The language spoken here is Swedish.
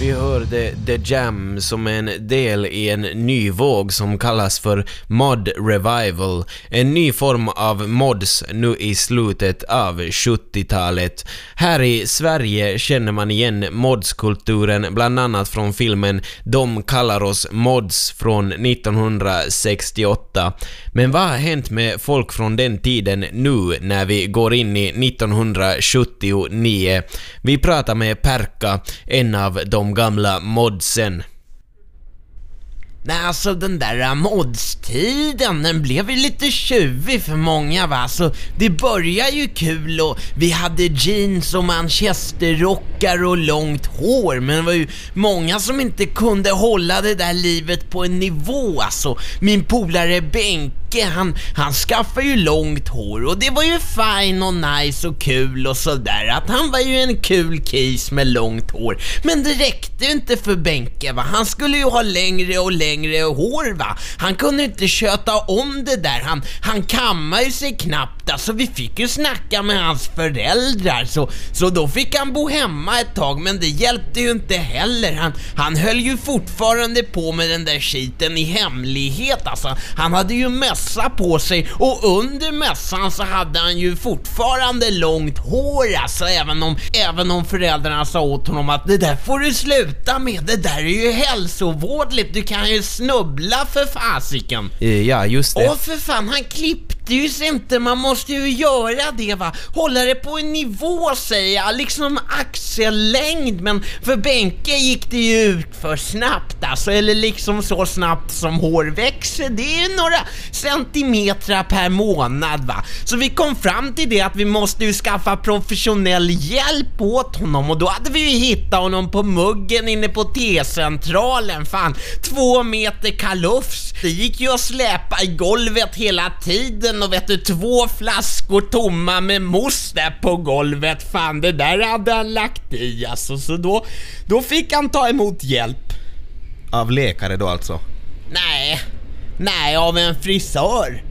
Vi hörde The Jam som en del i en ny våg som kallas för Mod Revival. En ny form av mods nu i slutet av 70-talet. Här i Sverige känner man igen modskulturen bland annat från filmen De kallar oss mods från 1968. Men vad har hänt med folk från den tiden nu när vi går in i 1979? Vi pratar med Perka, en av de gamla modsen. Nej, alltså den där modstiden, den blev ju lite tjuvig för många, va? Så det började ju kul och vi hade jeans och manchesterrockar och långt hår. Men det var ju många som inte kunde hålla det där livet på en nivå. Alltså, min polare Benke, han skaffade ju långt hår och det var ju fine och nice och kul och sådär. Att han var ju en kul kis med långt hår. Men det räckte ju inte för Benke, va? Han skulle ju ha längre och längre hår, va? Han kunde inte köta om det där. Han kammade ju sig knappt. Alltså vi fick ju snacka med hans föräldrar. Så då fick han bo hemma ett tag. Men det hjälpte ju inte heller. Han höll ju fortfarande på med den där skiten i hemlighet. Alltså han hade ju mässa på sig. Och under mässan så hade han ju fortfarande långt hår. Alltså även om föräldrarna sa åt honom att det där får du sluta med. Det där är ju hälsovårdligt. Du kan ju snubbla för fasiken. Ja, just det. Åh för fan, han klippte ju sig inte. Man måste ju göra det, va? Hålla det på en nivå, säger jag. Liksom axellängd. Men för Benke gick det ju ut för snabbt, alltså. Eller liksom så snabbt som hår växer. Det är ju några centimeter per månad, va? Så vi kom fram till det att vi måste ju skaffa professionell hjälp åt honom. Och då hade vi ju hittat honom på muggen inne på T-centralen. Fan, 2 meter kalufs. Det gick ju att släpa i golvet hela tiden. Och vet du, 2 flaskor tomma med mousse där på golvet. Fan, det där hade han lagt i, alltså. Så då fick han ta emot hjälp. Av läkare då alltså? Nej, av en frisör.